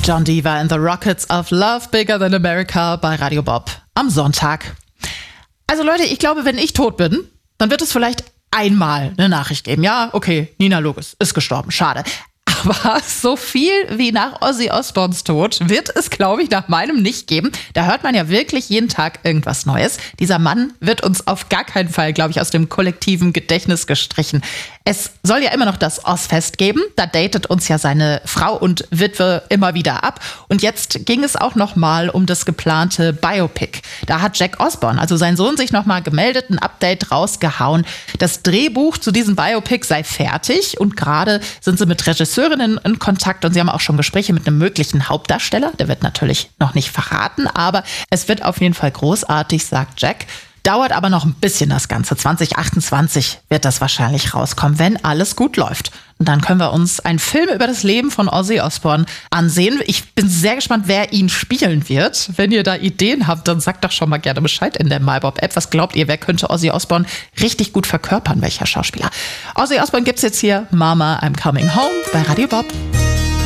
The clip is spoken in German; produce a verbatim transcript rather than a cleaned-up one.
John Deaver in The Rockets of Love, Bigger Than America bei Radio Bob am Sonntag. Also Leute, ich glaube, wenn ich tot bin, dann wird es vielleicht einmal eine Nachricht geben. Ja, okay, Nina Loges ist gestorben, schade. Aber so viel wie nach Ozzy Osbournes Tod wird es, glaube ich, nach meinem nicht geben. Da hört man ja wirklich jeden Tag irgendwas Neues. Dieser Mann wird uns auf gar keinen Fall, glaube ich, aus dem kollektiven Gedächtnis gestrichen. Es soll ja immer noch das Ozzfest geben. Da datet uns ja seine Frau und Witwe immer wieder ab. Und jetzt ging es auch noch mal um das geplante Biopic. Da hat Jack Osbourne, also sein Sohn, sich noch mal gemeldet, ein Update rausgehauen. Das Drehbuch zu diesem Biopic sei fertig und gerade sind sie mit Regisseurinnen in Kontakt und sie haben auch schon Gespräche mit einem möglichen Hauptdarsteller. Der wird natürlich noch nicht verraten, aber es wird auf jeden Fall großartig, sagt Jack. Dauert aber noch ein bisschen das Ganze. zwanzig achtundzwanzig wird das wahrscheinlich rauskommen, wenn alles gut läuft. Und dann können wir uns einen Film über das Leben von Ozzy Osbourne ansehen. Ich bin sehr gespannt, wer ihn spielen wird. Wenn ihr da Ideen habt, dann sagt doch schon mal gerne Bescheid in der MyBob-App. Was glaubt ihr, wer könnte Ozzy Osbourne richtig gut verkörpern? Welcher Schauspieler? Ozzy Osbourne gibt's jetzt hier. Mama, I'm Coming Home bei Radio Bob.